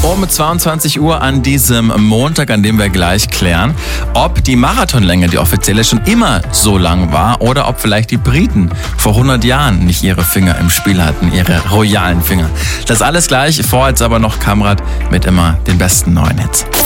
Um 22 Uhr an diesem Montag, an dem wir gleich klären, ob die Marathonlänge, die offizielle, schon immer so lang war oder ob vielleicht die Briten vor 100 Jahren nicht ihre Finger im Spiel hatten, ihre royalen Finger. Das alles gleich, vor jetzt aber noch Kamrat mit immer den besten neuen Hits.